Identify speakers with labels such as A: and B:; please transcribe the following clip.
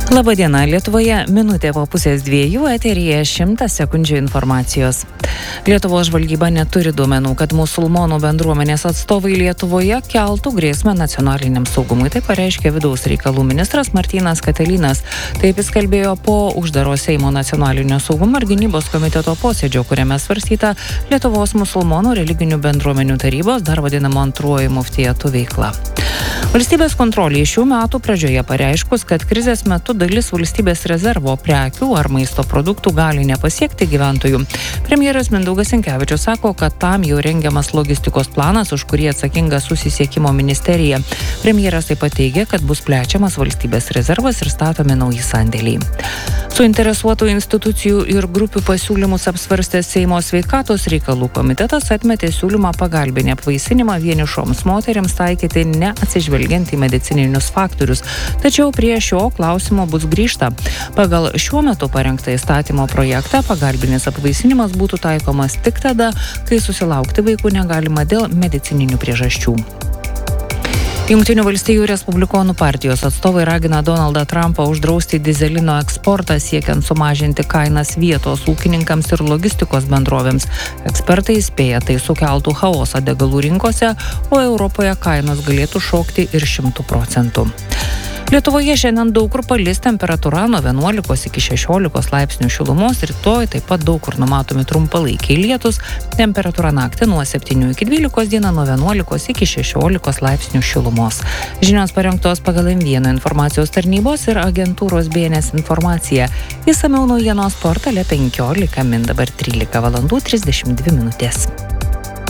A: Labadiena, Lietuvoje minutė po pusės 2, eteryje 100 sekundžių informacijos. Lietuvos žvalgyba neturi duomenų, kad musulmonų bendruomenės atstovai Lietuvoje keltų grėsmę nacionaliniam saugumui. Tai pareiškė vidaus reikalų ministras Martynas Katilinas. Taip jis kalbėjo po uždaro Seimo nacionalinio saugumo ir gynybos komiteto posėdžio, kuriame svarstyta Lietuvos musulmonų religinių bendruomenių tarybos, dar vadinamo antruoju muftijatų veikla. Valstybės kontrolė šių metų pradžioje pareiškus, kad krizės metu dalis valstybės rezervo prekių ar maisto produktų gali nepasiekti gyventojų. Premjeras Mindaugas Sinkevičius sako, kad tam jau rengiamas logistikos planas, už kurį atsakinga susisiekimo ministerija. Premjeras taip pat teigia, kad bus plečiamas valstybės rezervas ir statomi nauji sandėliai. Suinteresuotų institucijų ir grupių pasiūlymus apsvarstęs Seimo sveikatos reikalų komitetas atmetė siūlymą pagalbinį apvaisinimą vienišoms moteriams taikyti neatsižvelgiant į medicininius faktorius. Tačiau prie šio klausimo bus grįžta. Pagal šiuo metu parengtą įstatymo projektą pagalbinis apvaisinimas būtų taikomas tik tada, kai susilaukti vaikų negalima dėl medicininių priežasčių. Jungtinių valstijų Respublikonų partijos atstovai ragina Donaldą Trumpą uždrausti dyzelino eksportą, siekiant sumažinti kainas vietos ūkininkams ir logistikos bendrovėms. Ekspertai įspėja, tai sukeltų chaosą degalų rinkose, o Europoje kainos galėtų šokti ir 100%. Lietuvoje šiandien daug kur palis, temperatūra nuo 11 iki 16 laipsnių šilumos, rytoj taip pat daug kur numatomi trumpalaikiai lietus, temperatūra naktį nuo 7 iki 12, dieną nuo 11 iki 16 laipsnių šilumos. Žinios parengtos pagal M1 informacijos tarnybos ir agentūros BNS informacija. Išsamiau naujienos portale 15 min, dabar 13 valandų 32 minutės.